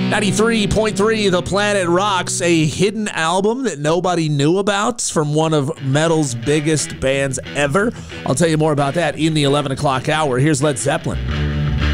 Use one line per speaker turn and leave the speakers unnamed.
93.3 The Planet Rocks, a hidden album that nobody knew about from one of metal's biggest bands ever. I'll tell you more about that in the 11 o'clock hour. Here's Led Zeppelin.